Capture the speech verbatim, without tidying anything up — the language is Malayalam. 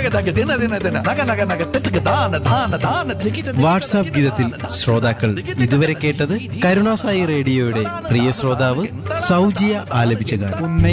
വാട്സാപ്പ് ഗീതത്തിൽ ശ്രോതാക്കൾ ഇതുവരെ കേട്ടത് കരുണാസായി റേഡിയോയുടെ പ്രിയ ശ്രോതാവ് സൗജിയ ആലപിച്ച ഗാനം.